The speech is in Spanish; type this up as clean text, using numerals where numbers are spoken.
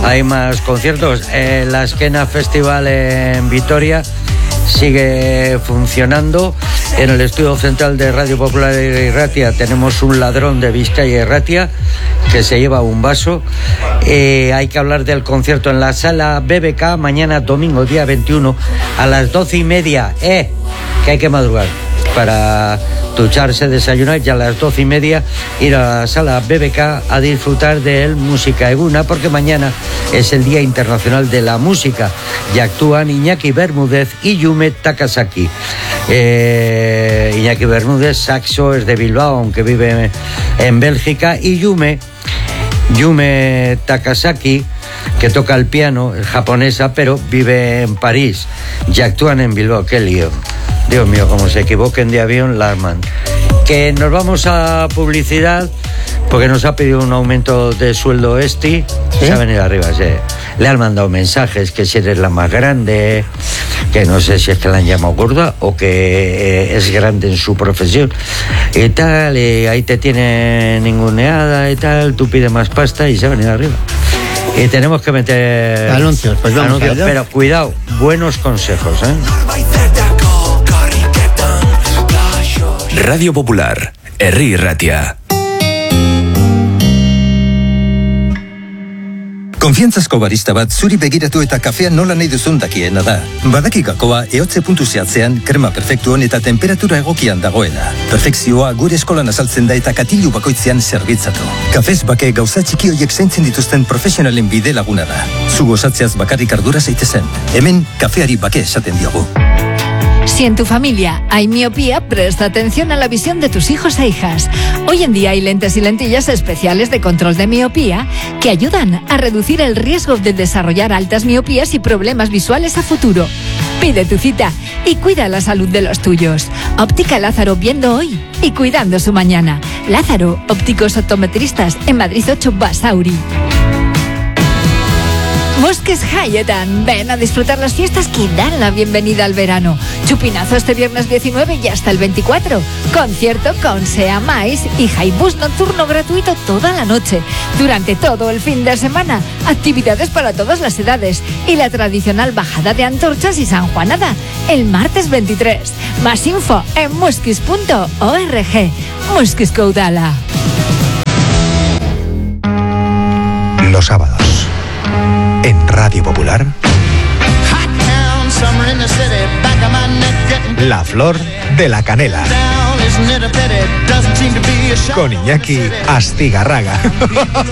hay más conciertos. La Esquena Festival en Vitoria sigue funcionando. En el estudio central de Radio Popular y Ratia tenemos un ladrón de Vizcaya y Ratia que se lleva un vaso. Hay que hablar del concierto en la sala BBK mañana domingo día 21 a las 12:30, que hay que madrugar para ducharse, desayunar y a las 12:30 ir a la sala BBK a disfrutar del Música Eguna, porque mañana es el Día Internacional de la Música y actúan Iñaki Bermúdez y Yume Takasaki. Iñaki Bermúdez, saxo, es de Bilbao, aunque vive en Bélgica, y Yume Takasaki, que toca el piano, es japonesa, pero vive en París y actúan en Bilbao. ¡Qué lío! Dios mío, como se equivoquen de avión, la arman. Que nos vamos a publicidad, porque nos ha pedido un aumento de sueldo ¿Sí? Se ha venido arriba, sí. Le han mandado mensajes que si eres la más grande, que no sé si es que la han llamado gorda o que es grande en su profesión y tal, y ahí te tiene ninguneada y tal, tú pides más pasta y se ha venido arriba. Y tenemos que meter anuncios, pues vamos anuncios, pero cuidado, buenos consejos, Radio Popular, Herri Ratia. Konfiantzazko barista bat zuri begiratu eta kafea nola nahi duzun dakiena da. Badaki gakoa ehotze puntu zehatzean, krema perfektuan eta temperatura egokian dagoela. Perfekzioa gure eskolan azaltzen da eta katilu bakoitzean zerbitzatu. Kafez bake gauza txiki horiek zaintzen dituzten profesionalen bide laguna da. Zu gozatzeaz bakarrik ardura zaitezen. Hemen kafeari bake esaten diogu. Si en tu familia hay miopía, presta atención a la visión de tus hijos e hijas. Hoy en día hay lentes y lentillas especiales de control de miopía que ayudan a reducir el riesgo de desarrollar altas miopías y problemas visuales a futuro. Pide tu cita y cuida la salud de los tuyos. Óptica Lázaro, viendo hoy y cuidando su mañana. Lázaro, ópticos optometristas, en Madrid 8, Basauri. Mosques Hayetan, ven a disfrutar las fiestas que dan la bienvenida al verano. Chupinazo este viernes 19 y hasta el 24. Concierto con Sea Mais y Jaibus nocturno gratuito toda la noche. Durante todo el fin de semana, actividades para todas las edades y la tradicional bajada de antorchas y sanjuanada el martes 23. Más info en muskis.org. Muskis Caudala. Los sábados en Radio Popular, La Flor de la Canela, con Iñaki Astigarraga.